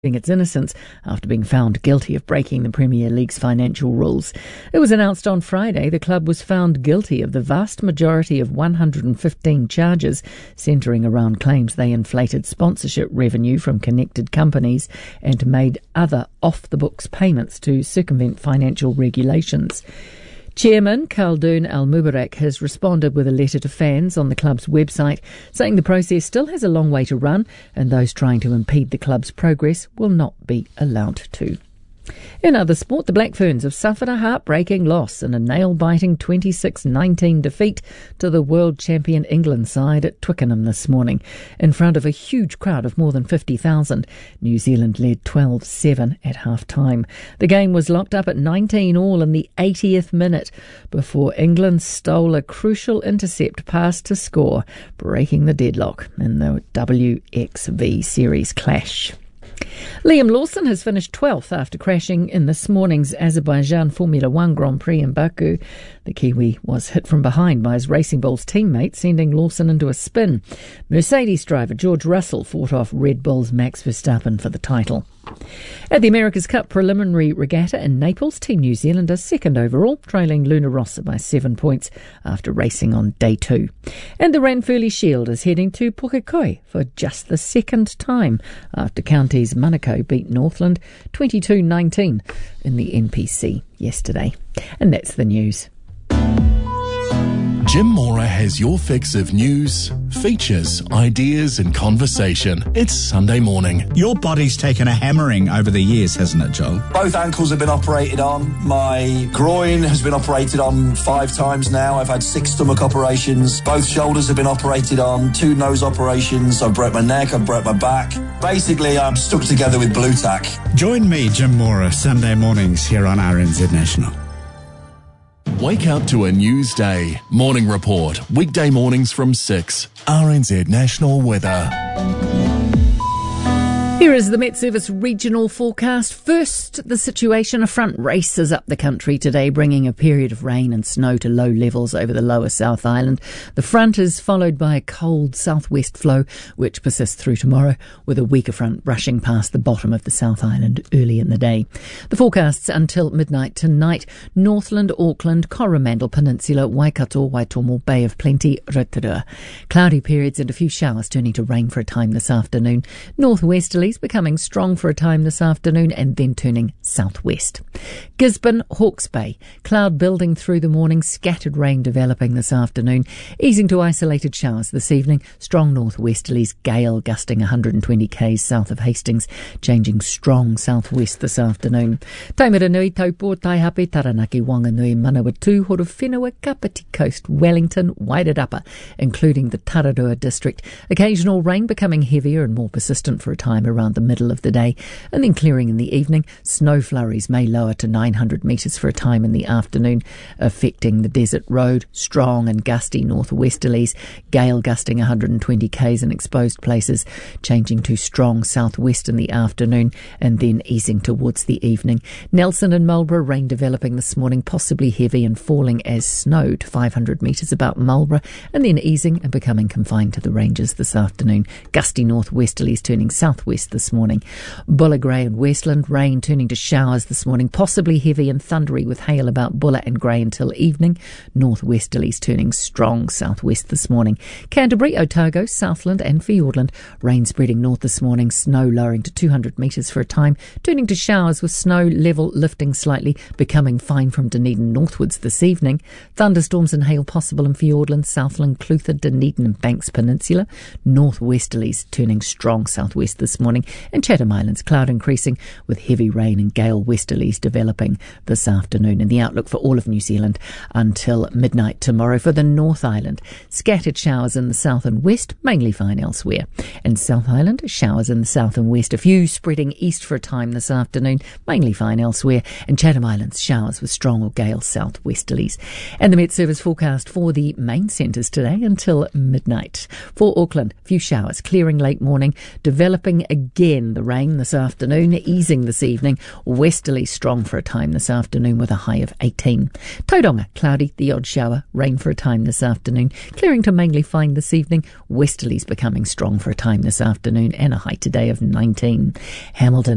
its innocence after being found guilty of breaking the Premier League's financial rules. It was announced on Friday the club was found guilty of the vast majority of 115 charges centring around claims they inflated sponsorship revenue from connected companies and made other off-the-books payments to circumvent financial regulations. Chairman Khaldoon Al-Mubarak has responded with a letter to fans on the club's website saying the process still has a long way to run and those trying to impede the club's progress will not be allowed to. In other sport, the Black Ferns have suffered a heartbreaking loss in a nail-biting 26-19 defeat to the world champion England side at Twickenham this morning. In front of a huge crowd of more than 50,000, New Zealand led 12-7 at half-time. The game was locked up at 19-all in the 80th minute before England stole a crucial intercept pass to score, breaking the deadlock in the WXV Series clash. Liam Lawson has finished 12th after crashing in this morning's Azerbaijan Formula One Grand Prix in Baku. The Kiwi was hit from behind by his Racing Bulls teammate, sending Lawson into a spin. Mercedes driver George Russell fought off Red Bull's Max Verstappen for the title. At the America's Cup preliminary regatta in Naples, Team New Zealand are second overall, trailing Luna Rossa by 7 points after racing on day 2. And the Ranfurly Shield is heading to Pukekohe for just the second time after counties Manukau beat Northland 22-19 in the NPC yesterday. And that's the news. Jim Mora has your fix of news, features, ideas and conversation. It's Sunday morning. Your body's taken a hammering over the years, hasn't it, Joel? Both ankles have been operated on. My groin has been operated on 5 times now. I've had 6 stomach operations. Both shoulders have been operated on. 2 nose operations. I've broke my neck. I've broke my back. Basically, I'm stuck together with blue tack. Join me, Jim Mora, Sunday mornings here on RNZ National. Wake up to a news day. Morning Report. Weekday mornings from 6. RNZ National Weather. Here is the Met Service regional forecast. First, the situation. A front races up the country today, bringing a period of rain and snow to low levels over the lower South Island. The front is followed by a cold southwest flow, which persists through tomorrow, with a weaker front brushing past the bottom of the South Island early in the day. The forecasts until midnight tonight: Northland, Auckland, Coromandel Peninsula, Waikato, Waitomo, Bay of Plenty, Rotorua. Cloudy periods and a few showers turning to rain for a time this afternoon. Northwesterlies becoming strong for a time this afternoon and then turning southwest. Gisborne, Hawke's Bay, cloud building through the morning, scattered rain developing this afternoon, easing to isolated showers this evening. Strong northwesterlies, gale gusting 120 k's south of Hastings, changing strong southwest this afternoon. Taimaranui, Taupo, Taihape, Taranaki, Wanganui, Manawatu, Horowhenua, Kapiti Coast, Wellington, Wairarapa, including the Tararua district. Occasional rain becoming heavier and more persistent for a time around the middle of the day, and then clearing in the evening. Snow flurries may lower to 900 metres for a time in the afternoon, affecting the Desert Road. Strong and gusty northwesterlies, gale gusting 120 k's in exposed places, changing to strong southwest in the afternoon and then easing towards the evening. Nelson and Marlborough, rain developing this morning, possibly heavy and falling as snow to 500 metres about Marlborough, and then easing and becoming confined to the ranges this afternoon. Gusty northwesterlies turning southwest this morning. Bulla, Grey and Westland, rain turning to showers this morning, possibly heavy and thundery with hail about Bulla and Grey until evening. Northwesterlies turning strong southwest this morning. Canterbury, Otago, Southland and Fiordland, rain spreading north this morning, snow lowering to 200 metres for a time, turning to showers with snow level lifting slightly, becoming fine from Dunedin northwards this evening. Thunderstorms and hail possible in Fiordland, Southland, Clutha, Dunedin and Banks Peninsula. Northwesterlies turning strong southwest this morning, and Chatham Islands, cloud increasing with heavy rain and gale westerlies developing this afternoon. And the outlook for all of New Zealand until midnight tomorrow. For the North Island, scattered showers in the south and west, mainly fine elsewhere. And South Island, showers in the south and west, a few spreading east for a time this afternoon, mainly fine elsewhere. And Chatham Islands, showers with strong or gale southwesterlies. And the Met Service forecast for the main centres today until midnight. For Auckland, few showers, clearing late morning, developing again the rain this afternoon, easing this evening, westerly strong for a time this afternoon with a high of 18. Tauranga, cloudy, the odd shower, rain for a time this afternoon, clearing to mainly fine this evening, westerlies becoming strong for a time this afternoon and a high today of 19. Hamilton